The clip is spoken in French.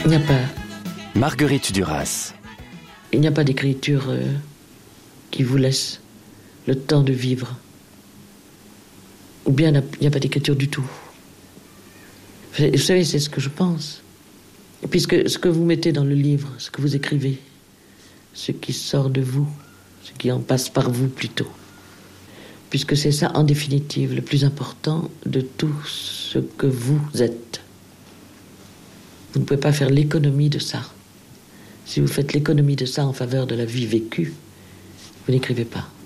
Il n'y a pas... Marguerite Duras. Il n'y a pas d'écriture qui vous laisse le temps de vivre. Ou bien il n'y a pas d'écriture du tout. Vous savez, c'est ce que je pense. Puisque ce que vous mettez dans le livre, ce que vous écrivez, ce qui sort de vous, ce qui en passe par vous plutôt. Puisque c'est ça, en définitive, le plus important de tout ce que vous êtes. Vous ne pouvez pas faire l'économie de ça. Si vous faites l'économie de ça en faveur de la vie vécue, vous n'écrivez pas.